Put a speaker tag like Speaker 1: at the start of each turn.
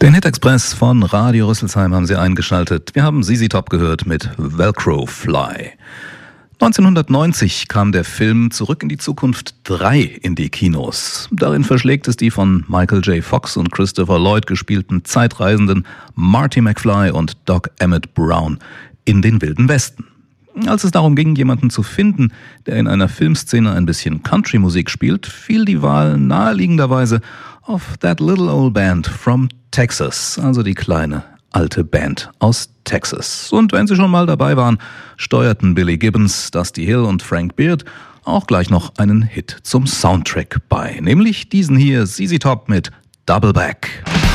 Speaker 1: Den Hit-Express von Radio Rüsselsheim haben Sie eingeschaltet. Wir haben ZZ Top gehört mit Velcro Fly. 1990 kam der Film Zurück in die Zukunft 3 in die Kinos. Darin verschlägt es die von Michael J. Fox und Christopher Lloyd gespielten Zeitreisenden Marty McFly und Doc Emmett Brown in den Wilden Westen. Als es darum ging, jemanden zu finden, der in einer Filmszene ein bisschen Country-Musik spielt, fiel die Wahl naheliegenderweise auf That Little Old Band from Texas, also die kleine alte Band aus Texas. Und wenn sie schon mal dabei waren, steuerten Billy Gibbons, Dusty Hill und Frank Beard auch gleich noch einen Hit zum Soundtrack bei, nämlich diesen hier, ZZ Top mit Double Back.